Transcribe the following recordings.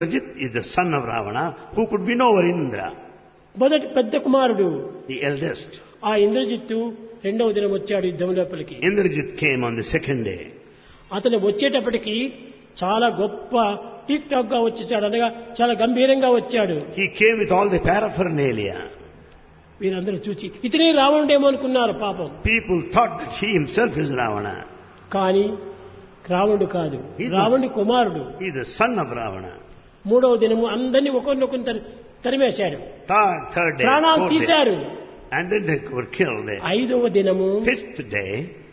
Indrajit is the son of Ravana, who could win over Indra, మొదటి పెద్ద కుమారుడు. the eldest. ఆ ఇంద్రజిత్తు రెండవ దినం వచ్చాడు యుద్ధం లోపలికి. Indrajit came on the second day. అతను వచ్చేటప్పటికి చాలా గొప్ప టిక్ టాక్ గా వచ్చేసాడు, అనగా చాలా గంభీరంగా వచ్చాడు. He came with all the paraphernalia. వీరందరూ చూచి ఇతనే రావణుడేమో అనుకున్నారు పాపం. People thought that he himself is Ravana. కానీ రావణుడు కాదు, రావణుడి కుమారుడు. He is the son of Ravana. మూడవ దినము అందరినీ ఒకరినొకరు తరిమేశాడు, Third day, ప్రాణాలు fourth day. తీశారు. And then they were killed there. ఐదవ దినము Fifth day,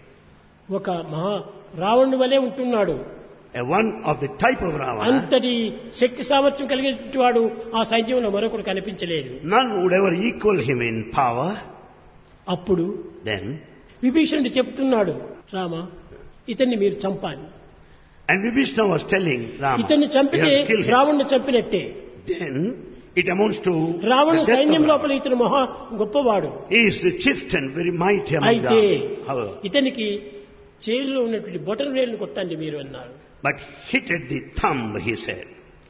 ఒక మహా రావణుడి వలె ఉంటున్నాడు. one of the type of Ravana. అంతటి శక్తి సామర్థ్యం కలిగినటువంటి వాడు ఆ సైన్యంలో మరొకడు కనిపించలేదు. None would ever equal him in power. అప్పుడు Then, విభీషణుడు చెప్తున్నాడు, రామ ఇతన్ని మీరు చంపాలి. and Vibhishana was telling Rama, ఇతన్ని you చంపితే have to kill him. రావణుని చంపినట్టే. Then, it amounts to రావణుడు the death సైన్యం of లోపల Ravana. ఇతను మహా గొప్పవాడు. He is the chieftain, very mighty among అయితే them. However, ఇతనికి చేతిలో ఉన్నటువంటి బొటన వేలును కొట్టండి మీరు అన్నారు. but hit at the thumb, he said.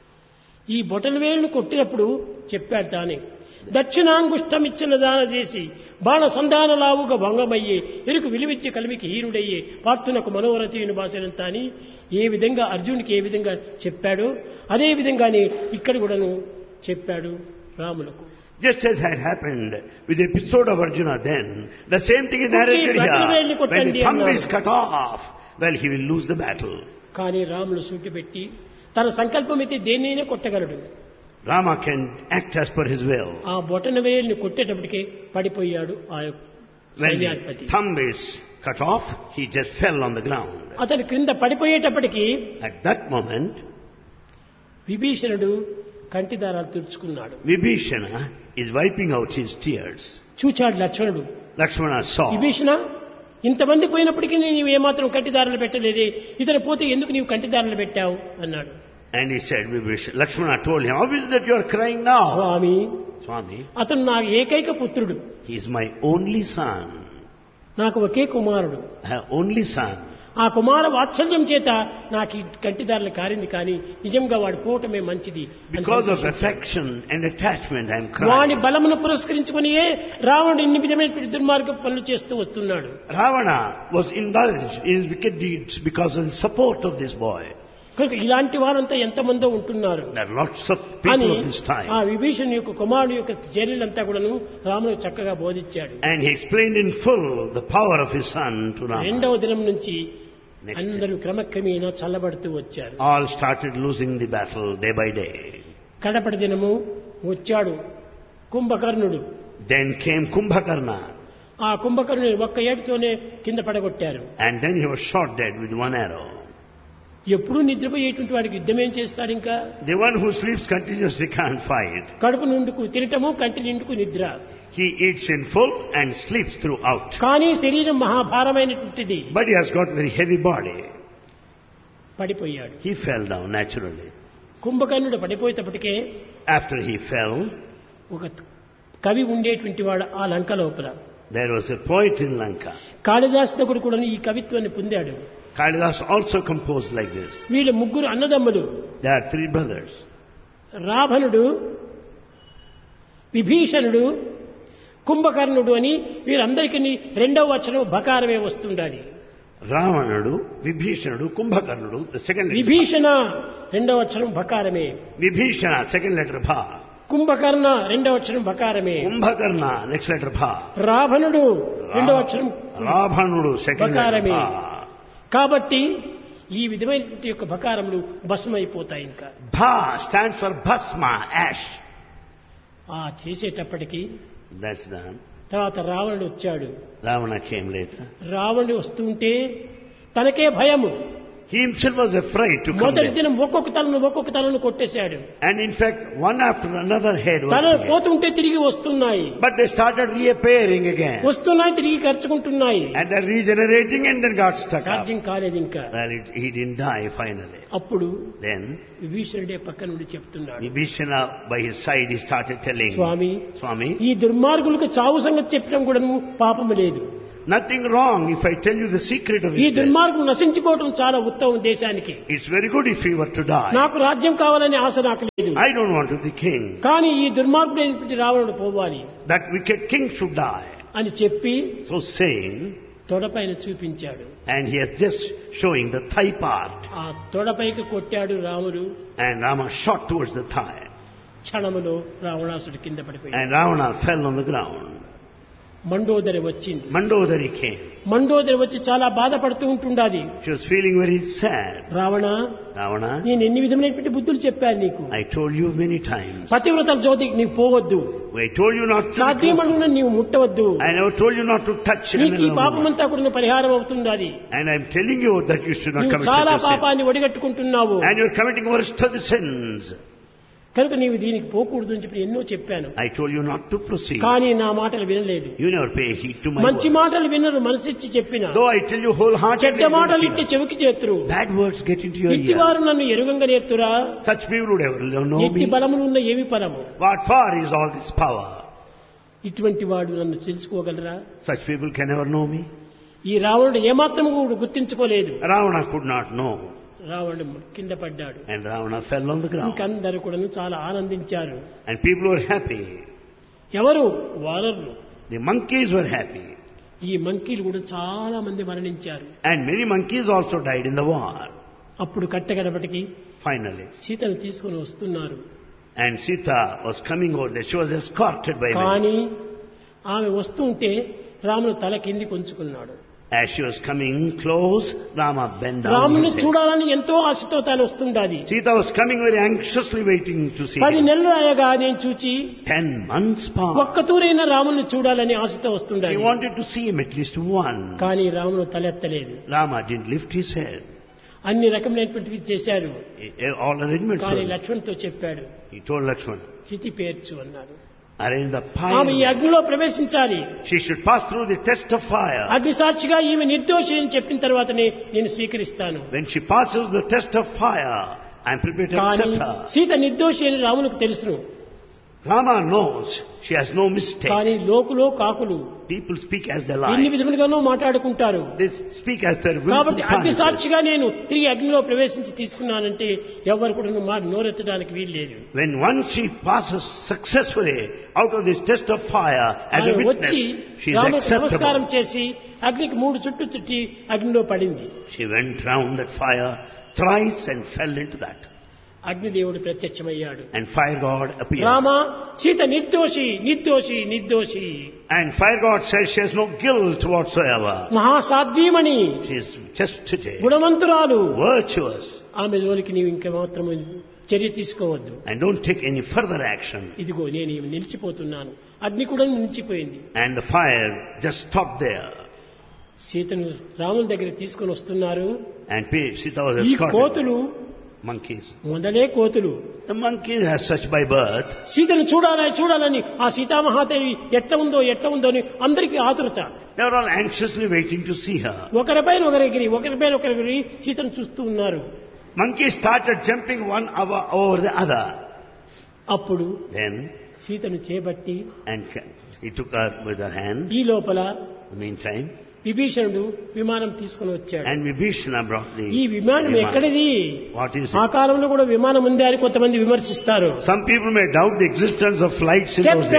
ఈ బొటన వేలును కొట్టినప్పుడు చెప్పాడు తానే, దక్షిణాంగుష్టమిచ్చిన దాన చేసి బాణ సంధాన లావుగా భంగమయ్యే ఎరుకు విలువిచ్చే కలిమికి హీరుడయ్యే పార్థునకు మనోరథీయుని భాషనంతా అని ఏ విధంగా అర్జునుడికి ఏ విధంగా చెప్పాడో అదే విధంగానే ఇక్కడ కూడాను చెప్పాడు రాములకు. Just as had happened with the episode of Arjuna then, the same thing is narrated here. When the thumb is cut off, well, he will lose the battle. కానీ రాములు సూటి పెట్టి తన సంకల్పం అయితే దేన్నైనా కొట్టగలడు. Rama can act as per his will. ఆ బొటన వేలుని కొట్టేటప్పటికే పడిపోయాడు ఆ When సైన్యాధిపతి. the thumb is cut off, he just fell on the ground. అతను క్రింద పడిపోయేటప్పటికి At that moment, విభీషణుడు కంటిదారాలు తుడుచుకున్నాడు. Vibhishana is wiping out his tears. చూచాడు లక్ష్మణుడు, Lakshmana saw. విభీషణ ఇంతమంది పోయినప్పటికీ నీవు ఏమాత్రం కంటిదారులు పెట్టలేదే, ఇతను పోతే ఎందుకు నీవు కంటిదారులు పెట్టావు అన్నాడు. And he said, Lakshmana told him, how is it that you are crying now? Swamy, Swami, అతను నా ఏకైక పుత్రుడు, he is my only son. నాకు ఒకే కుమారుడు. I have only son. ఆ కుమార వాత్సల్యం చేత నాకు ఈ కంటిదారులు కారింది, కానీ నిజంగా వాడు పోవటమే మంచిది. Because of affection and attachment, I am వాడి crying. బలమును పురస్కరించుకునియే రావణుడు ఇన్ని విధమైన దుర్మార్గ పనులు చేస్తూ వస్తున్నాడు. Ravana was indulged in his wicked deeds because of the support of this boy. కనుక ఇలాంటి వారంతా ఎంతమందో ఉంటున్నారు There are lots of అని people of this ఆ time. విభీషణుని యొక్క కుమారుడు యొక్క చర్యలంతా కూడాను రాముడు చక్కగా బోధించాడు. And he explained in full the power of his son to Rama. రెండవ దినం నుంచి Next అందరూ క్రమక్రమేణా చల్లబడుతూ వచ్చారు. all started losing the battle day by day. కడపటి దినము వచ్చాడు కుంభకర్ణుడు. Then came Kumbhakarna, ఆ కుంభకర్ణుని ఒక్క ఏటుతోనే కింద పడగొట్టారు. and then he was shot dead with one arrow. ఎప్పుడూ నిద్రపోయేటువంటి వాడికి యుద్ధం ఏం చేస్తాడు? ఇంకా The one who sleeps continuously can't fight. కడుపు నిండుకు తినటము, కంటి నిండుకు నిద్ర. He eats in full and sleeps throughout. కానీ శరీరం మహాభారమైనటువంటిది. But he has got very heavy body. పడిపోయాడు. He fell down naturally. కుంభకర్ణుడు పడిపోయేటప్పటికే After he fell, ఒక కవి ఉండేటువంటి వాడు ఆ లంక లోపల. there was a poet in Lanka. కాళిదాసుడు కూడా ఈ కవిత్వాన్ని పొందాడు. Kalidas also composed like this. వీళ్ళు ముగ్గురు అన్నదమ్ములు. There are three brothers. రావణుడు, విభీషణుడు, కుంభకర్ణుడు అని వీరందరికీ రెండవ వచనం బకారమే వస్తుండాలి. Ravananudu, Vibhishanudu, Kumbhakarnudu, the second letter. Vibhishana రెండవ వచనం బకారమే. Vibhishana, second letter Bha. Kumbhakarna రెండవ వచనం బకారమే. Kumbhakarna, next letter Bha. రావణుడు రెండవ వచనం Ravananudu, second letter బకారమే. Bha. కాబట్టి ఈ విధమైన యొక్క బకారములు భస్మైపోతాయి. ఇంకా Bha stands for Bhasma, ash. ఆ చేసేటప్పటికి That's done. తర్వాత రావణుడు వచ్చాడు. Ravana came later. రావణుడు వస్తుంటే తనకే భయము. He himself was afraid to come మొదటి there. దినం ఒక్కొక్క తలను కొట్టేశాడు. And in fact, one after another head was తలలు there. పోతుంటే తిరిగి వస్తున్నాయి, But they started reappearing again. వస్తున్నాయి తిరిగి ఖర్చుకుంటున్నాయి. And they're regenerating and then got stuck up. సాధ్యం కాలేదు ఇంకా. Well, he didn't die finally. అప్పుడు Then, విభీషణుడే పక్క నుండి చెప్తున్నాడు, Vibhishana by his side, he started telling, Swamy, Swami, ఈ దుర్మార్గులకు చావు సంగతి చెప్పడం కూడా పాపము లేదు. Nothing wrong if I tell you the secret of ఈ his death. దుర్మార్గం నశించుకోవడం చాలా ఉత్తమం దేశానికి. It's very good if he were to die. నాకు రాజ్యం కావాలని ఆశ నాకు లేదు. I don't want to be king. కానీ ఈ దుర్మార్గుడైనటువంటి రావణుడు పోవాలి That wicked king should die. అని చెప్పి So saying, తొడపైన చూపించాడు. and he is just showing the thigh part. ఆ తొడపైకి కొట్టాడు రాముడు. And Rama shot towards the thigh. క్షణములో రావణాసుడు కింద పడిపోయాడు. And Ravana fell on the ground. Mandodari వచ్చింది. Mandodari came. మండోదరి వచ్చి చాలా బాధపడుతూ ఉంటుండాది. She was feeling very sad. Ravana, Ravana, నేను ఎన్ని విధమైనటువంటి బుద్ధులు చెప్పాను నీకు. I told you many times. పతివ్రతల జోతికి నీవు పోవద్దు. I told you not to. సాధ్యమనులను నీవు ముట్టవద్దు. I never told you not to touch నీకు ఈ another woman. పాపమంతా కూడా పరిహారం అవుతుంది అది. And I'm telling you that you should not నువ్వు commit చాలా such a sin. పాపాన్ని ఒడిగట్టుకుంటున్నావు. And you're committing worst of the sins. కనుక నీవు దీనికి పోకూడదు అని చెప్పి ఎన్నో చెప్పాను. I told you not to proceed. కానీ నా మాటలు వినలేదు. You never pay heed to my మంచి words. మాటలు వినరు, మనసిచ్చి చెప్పిన. Though I tell you wholeheartedly, చెడ్డ you మాటలు don't ఇంటి hear. చెవికి చేతురు. Bad words get into your ఇట్టి ear. వారు నన్ను ఎరుగంగా నేర్తురా. Such people would ever know ఎట్టి me. బలమునున్న ఏమి ఫలము. What for is all this power? ఇటువంటి వాడు నన్ను తెలుసుకోగలరా? Such people can never know me. ఈ రావణుడు ఏమాత్రము కూడా గుర్తించుకోలేదు. Ravana could not know. రావణుడు కింద పడ్డాడు. And Ravana fell on the ground. ఇంకందరూ కూడా చాలా ఆనందించారు. And people were happy. ఎవరు? వానరులు. The monkeys were happy. ఈ మంకీలు కూడా చాలా మంది మరణించారు. And many monkeys also died in the war. అప్పుడు కట్టగడపటికి Finally. సీతను తీసుకుని వస్తున్నారు. And Sita was coming over there. She was escorted by many. కానీ ఆమె వస్తుంటే రాముడు తల కిందికి ఉంచుకున్నాడు. As she was coming close, Rama bent down రాముని his head. చూడాలని ఎంతో ఆశతో తాను వస్తుండాది. Sita was coming very anxiously waiting to see 10 him. నెలలు అయ్యగా నేను చూచి 10 months passed. ఒక్కతూరైనా రాముని చూడాలని ఆశతో He వస్తుండాలి. wanted to see him at least once. కానీ రాముడు తలెత్తలేదు. Rama didn't lift his head. అన్ని రకమైనటువంటివి చేశారు. All arrangements కానీ were. లక్ష్మణ్తో చెప్పాడు, He told Lakshmana, చితి పేర్చు అన్నాడు. arrange the ఆమె ఈ fire. అగ్నిలో ప్రవేశించాలి. She should pass through the test of fire. అగ్ని సాక్షిగా ఈమె నిర్దోషి అని చెప్పిన తర్వాతనే నేను స్వీకరిస్తాను. When she passes the test of fire, I am prepared to కానీ accept her. సీత నిర్దోషి అని రామునికి తెలుసును. Rama knows she has no mistake. కానీ లోకులో కాకులు People speak as they ఎన్ని lie. విధములుగానో మాట్లాడుకుంటారు. They speak as their wills కాబట్టి and అగ్ని fancies. సాక్షిగా నేను తిరిగి అగ్నిలో ప్రవేశించి తీసుకున్నానంటే ఎవరు కూడా నోరెత్తడానికి వీలు లేదు. When once she passes successfully out of this test of fire as a ఆమె witness, వచ్చి she is రామునికి నమస్కారం acceptable. చేసి అగ్నికి 3 చుట్టూ చుట్టి అగ్నిలో పడింది. She went round that fire thrice and fell into that. అగ్నిదేవుడు ప్రత్యక్షమయ్యాడు. And fire god appeared. Rama, Sita నిర్దోషి నిర్దోషి నిర్దోషి. And fire god says she has no guilt whatsoever. మహాసాధ్వీమణి, She is chastity, గుణవంతురాలు. virtuous, ఆమె జోలికి నీవు ఇంకా మాత్రము చర్య తీసుకోవద్దు. and don't take any further action. ఇదిగో నేను ఈమె నిలిచిపోతున్నాను. అగ్ని కూడా నిలిచిపోయింది. And the fire just stopped there. సీతను రాముల దగ్గర తీసుకొని వస్తున్నారు. And Sita was ఈ escorted. కోతులు Monkeys. మొదలే కోతులు. The monkey has such by birth. సీతను చూడాలని చూడాలని ఆ సీతామహాదేవి ఎట్లా ఉందో అని అందరికీ ఆతురత. They were all anxiously waiting to see her. ఒకరిపైన ఒకరిగిరి సీతను చూస్తూ ఉన్నారు. Monkey started jumping one over the other. అప్పుడు Then, సీతను చేపట్టి and he took her with her hand. ఈ లోపల In the meantime, విభీషణుడు విమానం తీసుకుని వచ్చాడు. and Vibhishana brought the ఈ విమానం ఎక్కడిది? What is ఆ it? కాలంలో కూడా విమానం ఉంది అని కొంతమంది విమర్శిస్తారు. Some people may doubt the existence of flights in those days.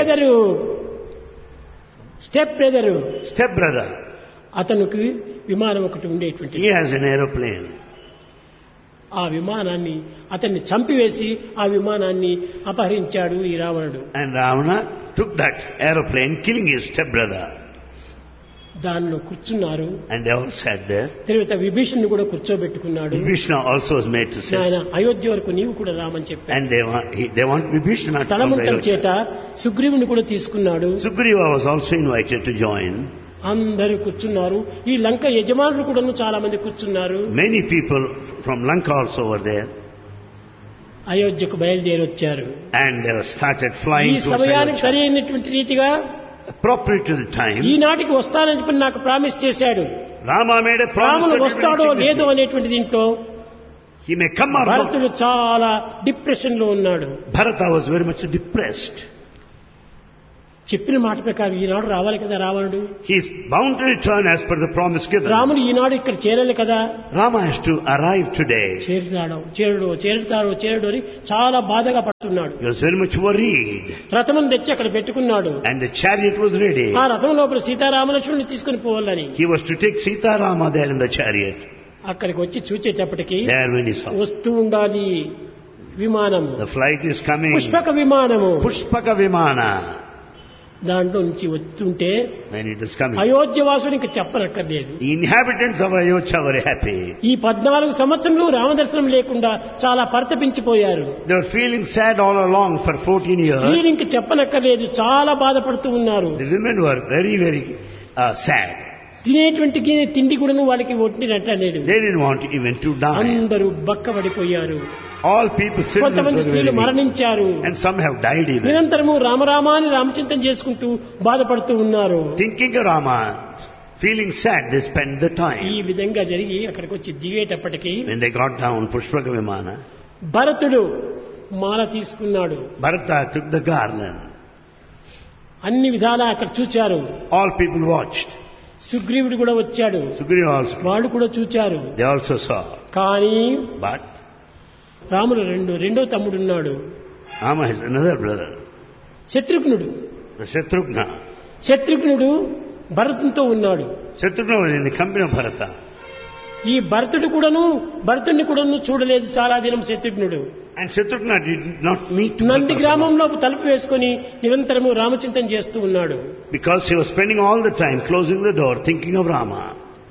Step brother Step brother, అతనికి విమానం ఒకటి ఉండేటువంటి. he has an aeroplane. ఆ విమానాన్ని అతన్ని చంపివేసి ఆ విమానాన్ని అపహరించాడు ఈ రావణుడు. And Ravana took that aeroplane, killing his step brother. దానిలో కూర్చున్నారు. And they all sat there. తర్వాత విభీషణుని కూడా కూర్చోబెట్టుకున్నాడు. Vibhishana also was made to sit. ఆయన అయోధ్య వరకు నీవు కూడా రామని చెప్పాడు. And they want Vibhishana to come to స్థలమంతం Ayodhya. చేత సుగ్రీవుని కూడా తీసుకున్నాడు. Sugriva was also invited to join. అందరూ కూర్చున్నారు. ఈ లంక యజమానులు కూడా చాలా మంది కూర్చున్నారు. Many people from Lanka also were there. అయోధ్యకు బయలుదేరి వచ్చారు. And they started ఈ flying to సమయానికి Ayodhya. సరి అయినటువంటి రీతిగా Appropriate to the time, ఈనాటికి వస్తానని చెప్పి నాకు ప్రామిస్ చేశాడు. Rama made a promise రాముడు that he will వస్తాడో reach this లేదో day. అనేటువంటి దీంట్లో He may come or not. భరతుడు చాలా డిప్రెషన్ లో ఉన్నాడు. Bharata was very much depressed. చెప్పిన మాట ప్రకారం ఈనాడు రావాలి కదా రావణుడు. He is bound to return as per the promise given. రాముడు ఈనాడు ఇక్కడ చేరాలి కదా. Rama has to arrive today. చేరుడు అని చాలా బాధగా పడుతున్నాడు. He was very much worried. రథం తెచ్చి అక్కడ పెట్టుకున్నాడు. And the chariot was ready. ఆ రథం లోపల సీతారామలక్ష్మణుని తీసుకుని పోవాలని. He was to take Sita Rama there in the chariot. అక్కడికి వచ్చి చూచేటప్పటికి There when he saw. వస్తూ ఉండాలి విమానం. The flight is coming. Pushpaka విమానము. Pushpaka Vimana. దాంట్లో నుంచి వస్తుంటే When it is coming. Ayodhya వాసునికి చెప్పనక్కర్లేదు. The inhabitants of Ayodhya were happy. ఈ 14 సంవత్సరంలో రామదర్శనం లేకుండా చాలా పరితపించిపోయారు. They were feeling sad all along for 14 years. స్త్రీలింక చెప్పనక్కర్లేదు, చాలా బాధపడుతూ ఉన్నారు. The women were very, very sad. తినేటువంటి తిండి కూడా వాళ్ళకి ఒట్టినట్లేదు. They didn't want even to die. అందరూ బక్కబడిపోయారు. All people, కొంతమంది స్త్రీలు మరణించారు. And some have died even. నిరంతరము రామరామాని రామచింతన చేసుకుంటూ బాధపడుతూ ఉన్నారు. Thinking of Rama, feeling sad, they spent the time. ఈ విధంగా జరిగి అక్కడికి వచ్చి దిగేటప్పటికి When they got down Pushpaka Vimana, భరతుడు మాల తీసుకున్నాడు. Bharata took the garland. అన్ని విధాలా అక్కడ చూచారు. All people watched. సుగ్రీవుడు కూడా వచ్చాడు. Sugriva also. వాళ్ళు కూడా చూచారు. They also saw. కానీ But రాముడు రెండో తమ్ముడు ఉన్నాడు. Rama has another brother, Shatrughnudu. the Shatrugna. శత్రుఘ్నుడు భరతంతో ఉన్నాడు. Shatrugna was in the company of Bharata. ఈ భరతుడిని కూడాను చూడలేదు చాలా దినం శత్రుఘ్నుడు. And Shatrugna did not meet Nandi Bharata గ్రామంలో తలుపు వేసుకుని నిరంతరము రామచింతన చేస్తూ ఉన్నాడు. because he was spending all the time closing the door thinking of Rama.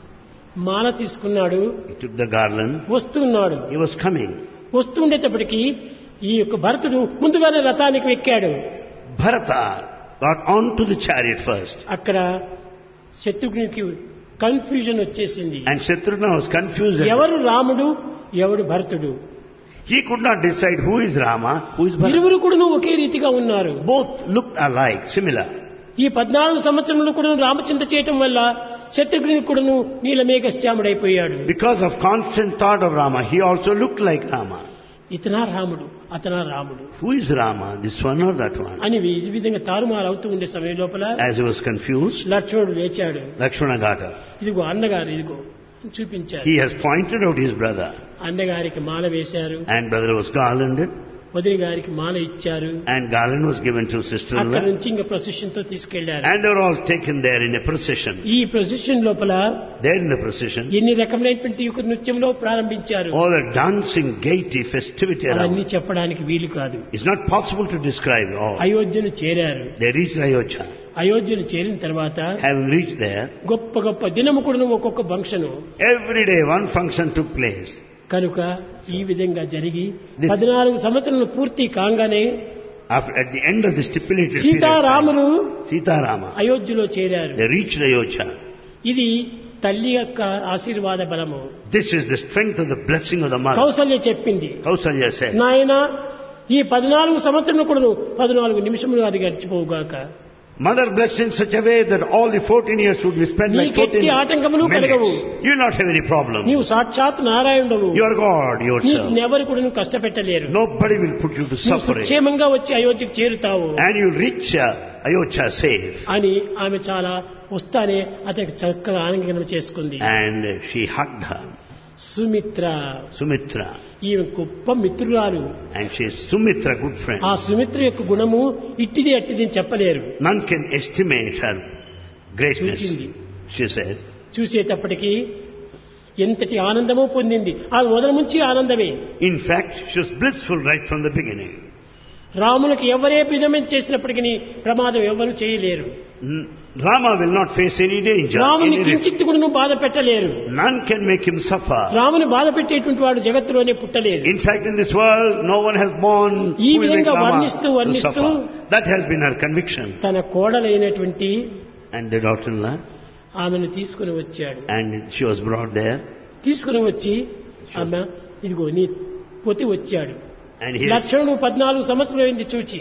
మాల తీసుకున్నాడు. He took the garland. వస్తున్నాడు. He was coming. వస్తుండేటప్పటికి ఈ యొక్క భరతుడు ముందుగానే రథానికి ఎక్కాడు. Bharata got onto the chariot first. అక్కడ శత్రుఘ్నునికి కన్ఫ్యూజన్ వచ్చేసింది. And Shatrugna was confused. ఎవరు రాముడు, ఎవడు భరతుడు? He could not decide who is Rama, who is Bharata. ఇరువురు కూడా ఒకే రీతిగా ఉన్నారు. Both looked alike, similar. ఈ 14 సంవత్సరంలో కూడా రామచింత చేయటం వల్ల శత్రుఘ్నునికి కూడాను నీలమేఘశ్యాముడైపోయాడు. Because of constant thought of Rama, he also looked like Rama. ఇతనా రాముడు, అతనా రాముడు Who is Rama, this one or that one? అని ఈ విధంగా తారుమారు అవుతూ ఉండే సమయం లోపల As he was confused, లక్ష్మణుడు లేచాడు. Lakshmana got up. ఇదిగో అన్నగారు, ఇదిగో చూపించారు. He has pointed out his brother. అన్నగారికి మాల వేశారు. And brother was garlanded. వదిన గారికి మాల ఇచ్చారు. And garland was given to అక్కడ sister-in-law. నుంచి ఇంకా ప్రొసెషన్ తో తీసుకెళ్లారు. And they were all taken there in a procession. ఈ ప్రొసెషన్ లోపల There in the procession, ఎన్ని రకమైనటువంటి యొక్క నృత్యంలో ప్రారంభించారు. all the dancing, gaiety, festivity అవన్నీ around. చెప్పడానికి వీలు కాదు. It's not possible to describe all. అయోధ్యను చేరారు. They reached Ayodhya. అయోధ్యను చేరిన తర్వాత Having reached there, గొప్ప గొప్ప దినము కూడా ఒక్కొక్క function. every day one function took place. కనుక ఈ విధంగా జరిగి 14 సంవత్సరాలు పూర్తి కాగానే At the end of the stipulated period, Seetharamulu Sita Rama, అయోధ్యలో చేరారు. they reached Ayodhya. ఇది తల్లి యొక్క ఆశీర్వాద బలము. This is the strength of the blessing of the mother. Kaushalya చెప్పింది, Kausalya said, నాయన ఈ 14 సంవత్సరంలో కూడా 14 నిమిషములు అది గడిచిపోవుగాక. Mother blessed in such a way that all the 14 years would be spent like 14 minutes. You will not have any problem. నీవు సాక్షాత్ నారాయణుడవు. You are God yourself. ఎవరు కూడా నువ్వు కష్టపెట్టలేరు. Nobody will put you to suffering. క్షేమంగా వచ్చి అయోధ్యకు చేరుతావు. And you reach Ayodhya safe. అని ఆమె చాలా వస్తానే అతనికి చక్కగా ఆనందం చేసుకుంది. And she hugged her. Sumitra. ఈమె గొప్ప మిత్రురాలు. And she is Sumitra, good friend. ఆ సుమిత్ర యొక్క గుణము ఇట్టిది అట్టిది అని చెప్పలేరు. None can estimate her greatness. She said. చూసేటప్పటికి ఎంతటి ఆనందమో పొందింది. ఆ మొదటి నుంచి ఆనందమే. In fact, she was blissful right from the beginning. రామునికి ఎవరే విధమైన చేసినప్పటికీ ప్రమాదం ఎవరు చేయలేరు. Rama will not face any danger. రాముని కించిత్ కూడా బాధ పెట్టలేరు. None can make him suffer. రాముని బాధ పెట్టేటువంటి వాడు జగత్తులోనే పుట్టలేదు. In fact, in this world, no one has born ఈ who will make విధంగా Rama వర్ణిస్తూ to suffer. That has been her conviction. తన కోడలైనటువంటి And the daughter-in-law, ఆమెను తీసుకుని వచ్చాడు. and she was brought there. తీసుకుని వచ్చి ఆమె ఇదిగో నీ పొతి వచ్చాడు. And he, లక్ష్మణుడు 14 సంవత్సరాలు అయింది చూచి.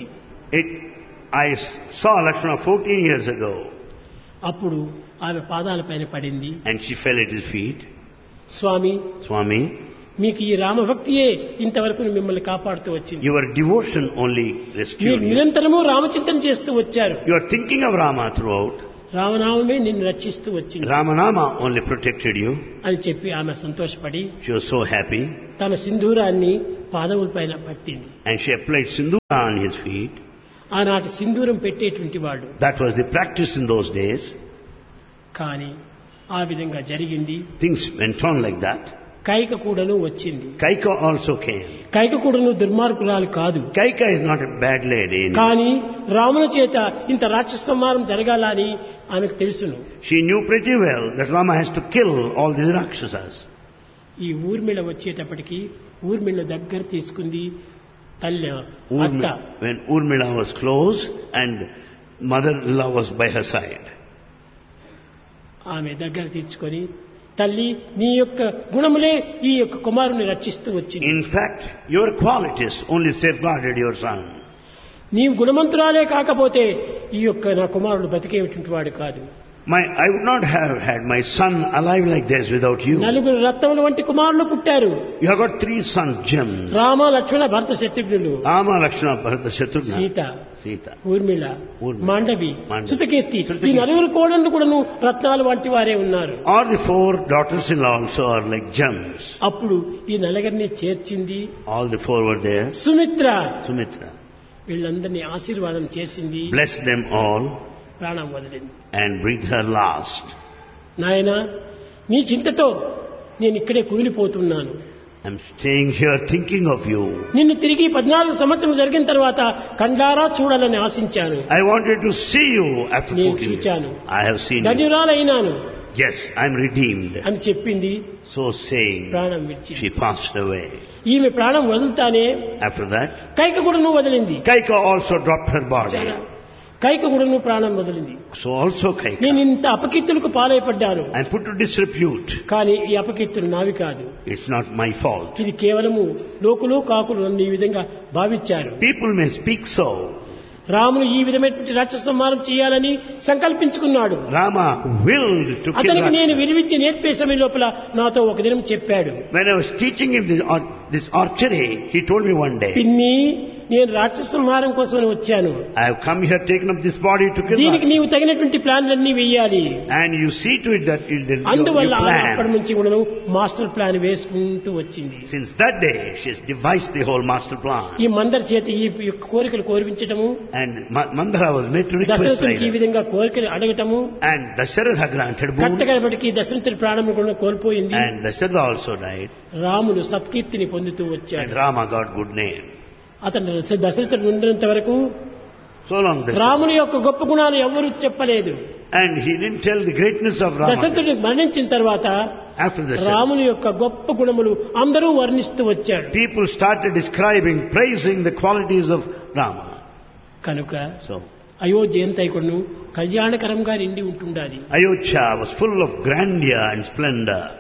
I saw Lakshmana 14 years ago. అప్పుడు ఆమె పాదాల పైన పడింది. And she fell at his feet. Swamy, Swami, మీకు ఈ రామభక్తియే ఇంతవరకు మిమ్మల్ని కాపాడుతూ వచ్చింది. Your devotion only మీరు rescued you. నిరంతరము రామచింతన చేస్తూ వచ్చారు. You are thinking of Rama throughout. రామనామమే నిన్ను రక్షిస్తూ వచ్చింది Ramanama only protected you. అని చెప్పి ఆమె సంతోషపడి She was so happy. తన సింధూరాన్ని పాదములపైన పట్టింది. And she applied sindura on his feet. ఆనాటి సింధూరం పెట్టేటువంటి వాడు. That was the practice in those days. కానీ ఆ విధంగా జరిగింది. Things went on like that. Kaika కూడాను వచ్చింది. Kaika also came. కైక కూడాను దుర్మార్గురాలు కాదు. Kaika is not a bad lady. కానీ రాముని చేత ఇంత రాక్షస సంహారం జరగాలని ఆమెకు తెలుసును. She knew pretty well that Rama has to kill all these Rakshasas. ఈ ఊర్మిళ వచ్చేటప్పటికి ఊర్మిళ దగ్గర తీసుకుంది తల్లి అత్త. When Urmila was close and mother-in-law was by her side. ఆమె దగ్గర తీర్చుకొని తల్లి నీ యొక్క గుణములే ఈ యొక్క కుమారుని రక్షిస్తూ వచ్చింది. In fact, your qualities only safeguarded your son. నీవు గుణవంతురాలే కాకపోతే ఈ యొక్క నా కుమారుడు బతికేటువంటి వాడు కాదు. I would not have had my son alive like this without you. నలుగురు రత్నముల వంటి కుమారులు పుట్టారు. You have got 3 sons, gems. Rama Lakshmana Bharata శత్రుఘ్నులు. Rama, Lakshmana, Bharata, Shatrugna. Sita Urmila Urmila, Mandovi Mandavi, సుతకీర్తి. Sutakirti. ఈ నలుగురు కోడళ్ళు కూడాను రత్నాలు వంటి వారే ఉన్నారు. All the 4 daughters-in-law also are like gems. అప్పుడు ఈ నలుగురిని చేర్చింది All the 4 were there. Sumitra. Sumitra వీళ్ళందరినీ ఆశీర్వాదం చేసింది. blessed them all ప్రాణం వదిలింది. and breathed her last. నాయనా నీ చింతతో నేను ఇక్కడే కుమిలిపోతున్నాను. I'm staying here thinking of you. నిన్ను తిరిగి 14 సంవత్సరం జరిగిన తర్వాత కండారా చూడాలని ఆశించాను. I wanted to see you after నేను 14 చూచాను. years. I have seen you. ధన్యురాలైనాను Yes, I'm redeemed. అని చెప్పింది. So saying, ప్రాణం విడిచింది. she passed away. ఈమె ప్రాణం వదులుతానే After that, కైక కూడాను వదిలింది. Kaika also dropped her body. Kaika కూడాను ప్రాణం వదిలింది. So also Kaika. నేను ఇంత అపకీర్తులకు పాలైపడ్డాను. I'm put to disrepute. కానీ ఈ అపకీర్తులు నావి కాదు. It's not my fault. ఇది కేవలము లోకులు కాకులు నన్ను ఈ విధంగా భావించారు. People may speak so. రాముడు ఈ విధమైనటువంటి రాక్షస సంహారం చేయాలని సంకల్పించుకున్నాడు. Rama willed to kill అతనికి నేను Rakshasa. విలువించి నేర్పే సమయం లోపల నాతో ఒక దినం చెప్పాడు. When I was teaching him this archery, he told me one day, పిన్ని నేను రాక్షస సంహారం కోసమని వచ్చాను. I have come here, taken up this body to kill దీనికి Rakshasa. నీవు తగినటువంటి ప్లాన్లన్నీ వేయాలి. And you see to it that you అందువల్ల అప్పటి plan. నుంచి కూడా మాస్టర్ ప్లాన్ వేసుకుంటూ వచ్చింది. Since that day, she has devised the whole master plan. ఈ మందరి చేత ఈ యొక్క కోరికలు కోరిపించటము, And Mandara was made to request దశరథునికి ఈ like that. విధంగా కోరికలు అడగటము, And Dasharatha granted boon. కట్టకడబడికి దశరథుడి ప్రాణం కూడా కోల్పోయింది. And Dasharatha also died. రాముడు సత్కీర్తిని పొందుతూ And వచ్చాడు. Rama got good name. అతను దశరథుడు ఉండినంత వరకు So long Dasharatha. రాముని యొక్క గొప్ప గుణాలు ఎవరు చెప్పలేదు. And he didn't tell the greatness of Rama. దశరథుడు మరణించిన తర్వాత After Dasharatha, రాముని యొక్క గొప్ప గుణములు అందరూ వర్ణిస్తూ వచ్చాడు. people started describing, praising the qualities of Rama. కనుక So, అయోధ్య ఎంతైకును కళ్యాణకరంగా నిండి ఉంటుండాలి. Ayodhya was full of grandeur and splendor.